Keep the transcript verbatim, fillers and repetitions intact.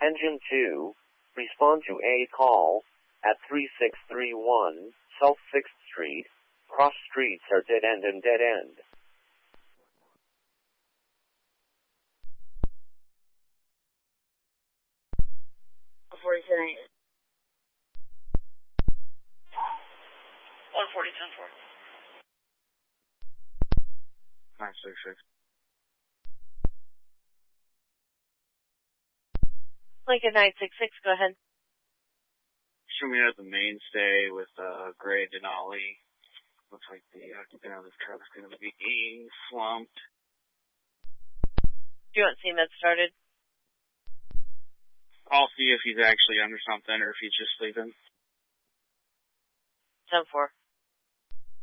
Engine two, respond to a call at three six three one South sixth Street. Cross streets are dead end and dead end. forty-seven. one forty, ten four. nine six six. Lincoln nine six six, go ahead. Show me at the mainstay with uh, Gray Denali. Looks like the occupant of this truck is going to be slumped. Do you want C M E D started? I'll see if he's actually under something or if he's just sleeping. ten four.